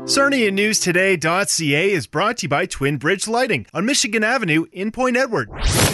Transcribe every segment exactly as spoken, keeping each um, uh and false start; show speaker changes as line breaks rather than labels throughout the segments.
Sarnia News Today dot C A is brought to you by Twin Bridge Lighting on Michigan Avenue in Point Edward.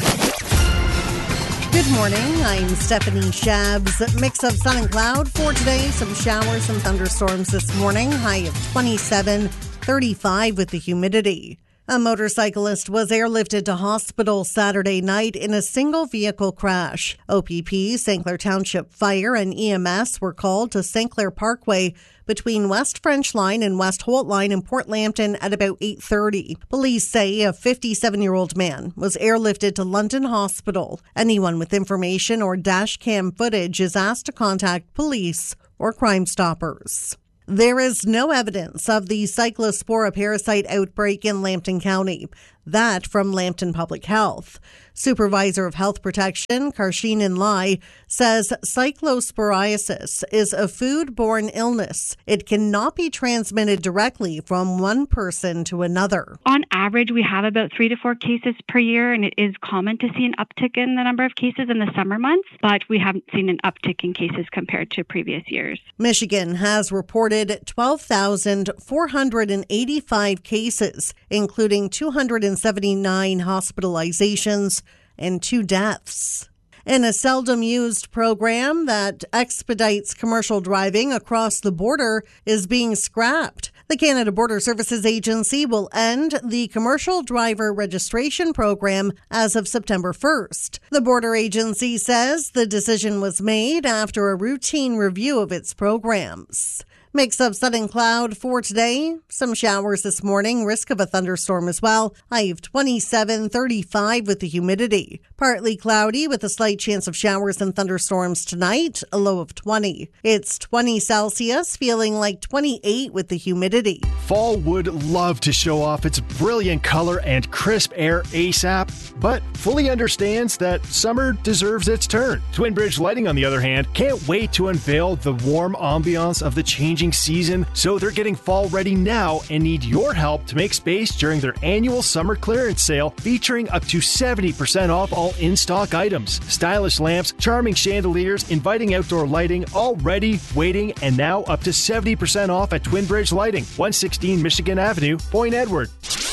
Good morning, I'm Stephanie Shabs. Mix of sun and cloud for today. Some showers and thunderstorms this morning. High of twenty-seven, thirty-five with the humidity. A motorcyclist was airlifted to hospital Saturday night in a single vehicle crash. O P P, Saint Clair Township Fire, and E M S were called to Saint Clair Parkway between West French Line and West Holt Line in Port Lambton at about eight thirty. Police say a fifty-seven-year-old man was airlifted to London Hospital. Anyone with information or dash cam footage is asked to contact police or Crime Stoppers. There is no evidence of the cyclospora parasite outbreak in Lambton County. That from Lambton Public Health. Supervisor of Health Protection, Karsheen Lai, says cyclosporiasis is a food-borne illness. It cannot be transmitted directly from one person to another.
On average, we have about three to four cases per year, and it is common to see an uptick in the number of cases in the summer months, but we haven't seen an uptick in cases compared to previous years.
Michigan has reported twelve thousand four hundred eighty-five cases, including two hundred seventy-nine hospitalizations and two deaths. In a seldom used program that expedites commercial driving across the border is being scrapped. The Canada Border Services Agency will end the commercial driver registration program as of September first. The border agency says the decision was made after a routine review of its programs. Mix of sun and cloud for today. Some showers this morning. Risk of a thunderstorm as well. High of twenty-seven, thirty-five with the humidity. Partly cloudy with a slight chance of showers and thunderstorms tonight. A low of twenty. It's twenty Celsius, feeling like twenty-eight with the humidity.
Fall would love to show off its brilliant color and crisp air ASAP, but fully understands that summer deserves its turn. Twin Bridge Lighting, on the other hand, can't wait to unveil the warm ambiance of the changing season, so they're getting fall ready now and need your help to make space during their annual summer clearance sale featuring up to seventy percent off all in-stock items. Stylish lamps, charming chandeliers, inviting outdoor lighting, all ready, waiting, and now up to seventy percent off at Twin Bridge Lighting, one sixteen Michigan Avenue, Point Edward.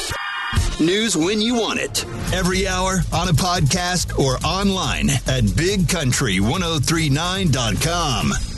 News when you want it. Every hour, on a podcast, or online at big country ten thirty-nine dot com.